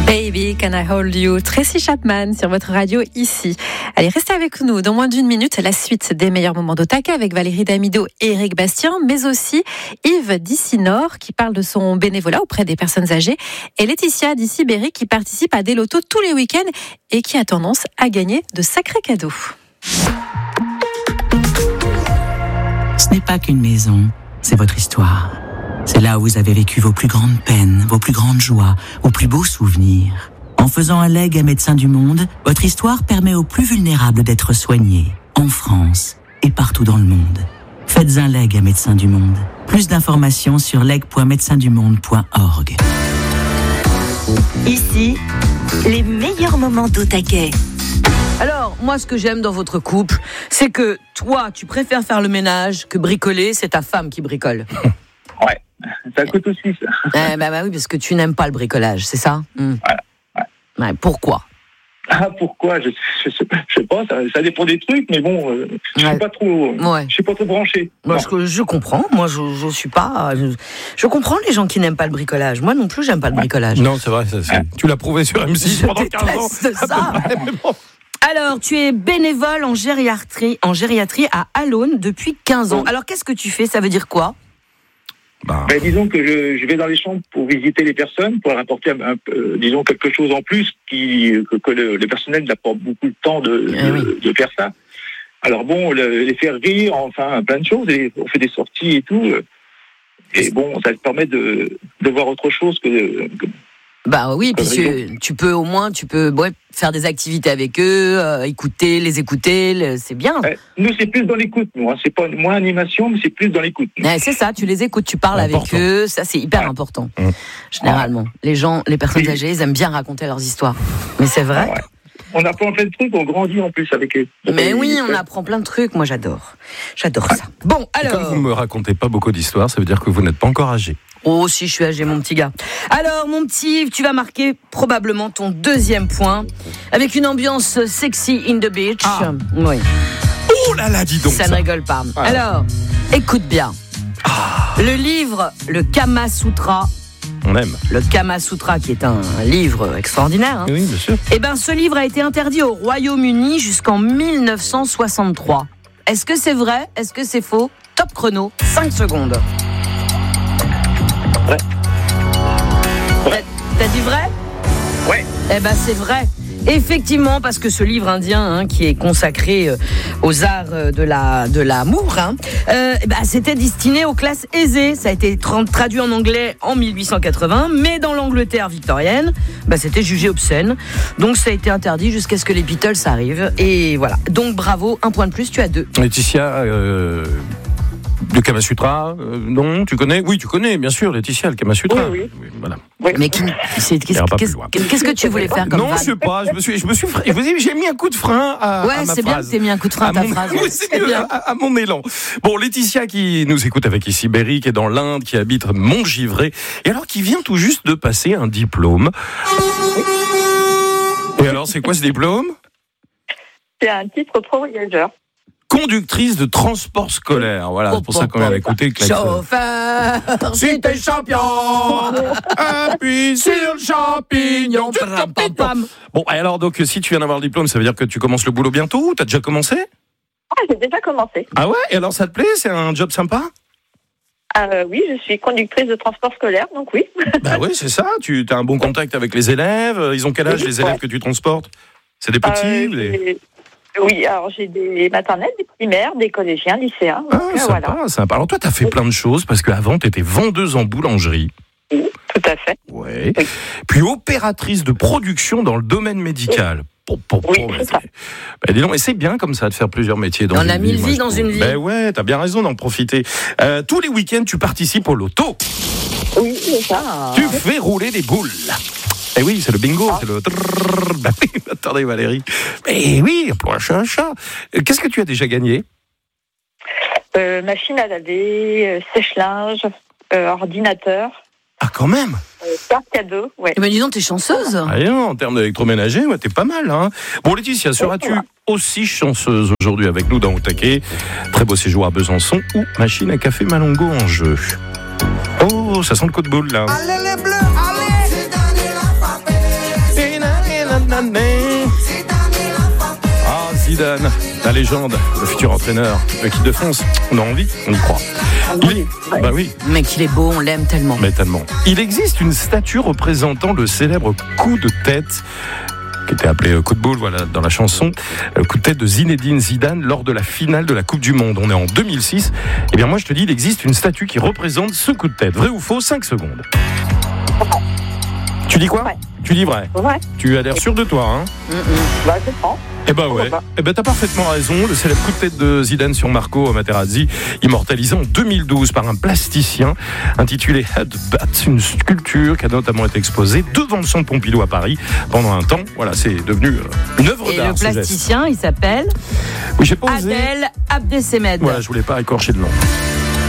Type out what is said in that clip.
Baby, Can I Hold You? Tracy Chapman sur votre radio ici. Allez, restez avec nous. Dans moins d'une minute, la suite des meilleurs moments d'Otaka avec Valérie Damido et Eric Bastien, mais aussi Yves d'Ici-Nord qui parle de son bénévolat auprès des personnes âgées et Laetitia d'Ici-Berry qui participe à des lotos tous les week-ends et qui a tendance à gagner de sacrés cadeaux. Ce n'est pas qu'une maison, c'est votre histoire. C'est là où vous avez vécu vos plus grandes peines, vos plus grandes joies, vos plus beaux souvenirs. En faisant un legs à Médecins du Monde, votre histoire permet aux plus vulnérables d'être soignés, en France et partout dans le monde. Faites un leg à Médecins du Monde. Plus d'informations sur leg.médecindumonde.org. Ici, les meilleurs moments d'Otaquet. Alors, moi, ce que j'aime dans votre couple, c'est que toi, tu préfères faire le ménage que bricoler, c'est ta femme qui bricole. Ouais, ça coûte aussi, ça. Bah oui, parce que tu n'aimes pas le bricolage, c'est ça ? Voilà. Ouais, pourquoi ? Pourquoi ? Je sais pas, ça dépend des trucs, mais bon, je suis pas trop branché. Moi, je comprends. Moi, je suis pas. Je comprends les gens qui n'aiment pas le bricolage. Moi non plus, j'aime pas le bricolage. Non, c'est vrai. Tu l'as prouvé sur M6 pendant 15 ans. Ça. Alors, tu es bénévole en gériatrie à Allône depuis 15 ans. Alors, qu'est-ce que tu fais ? Ça veut dire quoi ? Disons que je vais dans les chambres pour visiter les personnes, pour leur apporter disons quelque chose en plus que le personnel n'a pas beaucoup de temps de faire ça. Alors bon, les faire rire, enfin plein de choses, et on fait des sorties et tout. Et bon, ça te permet de voir autre chose que Bah oui, puis tu peux faire des activités avec eux, les écouter, c'est bien. Nous, c'est plus dans l'écoute, nous. C'est pas moins animation, mais c'est plus dans l'écoute. C'est ça, tu les écoutes, tu parles avec eux, ça c'est hyper important. Généralement, les personnes âgées, ils aiment bien raconter leurs histoires. Mais c'est vrai. On apprend plein de trucs, on grandit en plus avec eux. Mais oui, on apprend plein de trucs, moi j'adore ça. Bon, alors... Comme vous me racontez pas beaucoup d'histoires, ça veut dire que vous n'êtes pas encore âgé. Oh, si, je suis âgé, mon petit gars. Alors, mon petit Yves, tu vas marquer probablement ton deuxième point avec une ambiance sexy in the beach. Oui. Oh là là, dis donc. Ça ne rigole pas. Alors, écoute bien. Le livre, le Kama Sutra. On aime. Le Kama Sutra, qui est un livre extraordinaire. Oui, bien sûr. Eh bien, ce livre a été interdit au Royaume-Uni jusqu'en 1963. Est-ce que c'est vrai ? Est-ce que c'est faux ? Top chrono, 5 secondes. Vrai. T'as dit vrai ? Ouais. Eh ben c'est vrai. Effectivement, parce que ce livre indien qui est consacré aux arts de l'amour, c'était destiné aux classes aisées. Ça a été traduit en anglais en 1880, mais dans l'Angleterre victorienne, c'était jugé obscène. Donc ça a été interdit jusqu'à ce que les Beatles arrivent. Et voilà. Donc bravo, un point de plus, tu as 2. Laetitia, le Kama Sutra, non, tu connais ? Oui, tu connais, bien sûr, Laetitia, le Kama Sutra. Oui. Voilà. Mais qu'est-ce que tu voulais faire comme Non, je sais pas, j'ai mis un coup de frein à ma c'est phrase. Bien que t'aies mis un coup de frein à ta phrase. Oui, c'est mieux, à mon élan. Bon, Laetitia qui nous écoute avec Ici-Berry, qui est dans l'Inde, qui habite Montgivray, et alors qui vient tout juste de passer un diplôme. Et alors, c'est quoi ce diplôme ? C'est un titre pro-voyageur. Conductrice de transport scolaire. Voilà, c'est pour ça qu'on vient d'écouter le klaxon. Chauffeur, si t'es champion, appuie sur le champignon. Bon, alors, donc, si tu viens d'avoir le diplôme, ça veut dire que tu commences le boulot bientôt ou t'as déjà commencé ? J'ai déjà commencé. Ah ouais ? Et alors, ça te plaît ? C'est un job sympa ? Oui, je suis conductrice de transport scolaire, donc oui. Bah oui, c'est ça. Tu as un bon contact avec les élèves. Ils ont quel âge, les élèves que tu transportes ? C'est des petits Oui, alors j'ai des maternelles, des primaires, des collégiens, lycéens. Sympa. Alors toi, tu as fait plein de choses parce qu'avant, tu étais vendeuse en boulangerie. Oui, tout à fait. Ouais. Oui. Puis opératrice de production dans le domaine médical. Oui, c'est ça. Dis donc, et c'est bien comme ça de faire plusieurs métiers dans une vie. On a 1000 vies dans une vie. Ouais, t'as bien raison d'en profiter. Tous les week-ends, tu participes au loto. Oui, c'est ça. Tu fais rouler des boules. Eh oui, c'est le bingo, c'est le... Attendez Valérie. Mais oui, pour un chat. Qu'est-ce que tu as déjà gagné ? Machine à laver, sèche-linge, ordinateur. Ah, quand même. Carte cadeau, ouais. Mais dis donc, t'es chanceuse. Ah, non, en termes d'électroménager, t'es pas mal. Hein. Bon, Laetitia, seras-tu aussi chanceuse aujourd'hui avec nous dans Otaquet ? Très beau séjour à Besançon ou machine à café Malongo en jeu. Oh, ça sent le coup de boule, là. Allez les bleus, allez! la légende, le futur entraîneur de l'équipe de France. On a envie, on y croit. Bah oui. Mais qu'il est beau, on l'aime tellement. Mais tellement. Il existe une statue représentant le célèbre coup de tête qui était appelé coup de boule, voilà, dans la chanson, le coup de tête de Zinedine Zidane lors de la finale de la Coupe du Monde. On est en 2006. Eh bien moi je te dis, il existe une statue qui représente ce coup de tête. Vrai ou faux? 5 secondes. Tu dis quoi? Ouais. Tu dis vrai. Ouais. Tu as l'air sûr de toi, hein? Bah, c'est franc. Eh ben ouais, eh ben t'as parfaitement raison. Le célèbre coup de tête de Zidane sur Marco Materazzi, immortalisé en 2012 par un plasticien intitulé Headbutt, une sculpture qui a notamment été exposée devant le centre Pompidou à Paris pendant un temps. Voilà, c'est devenu une œuvre d'art. Et le plasticien, il s'appelle oui, j'ai pas osé. Adel Abdesemed. Voilà, je voulais pas écorcher le nom.